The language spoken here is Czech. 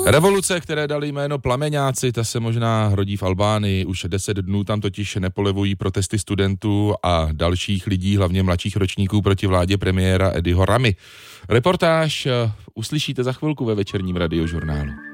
Revoluce, které dali jméno Plameňáci, ta se možná rodí v Albánii. Už 10 dnů tam totiž nepolevují protesty studentů a dalších lidí, hlavně mladších ročníků proti vládě premiéra Edyho Ramy. Reportáž uslyšíte za chvilku ve večerním radiožurnálu.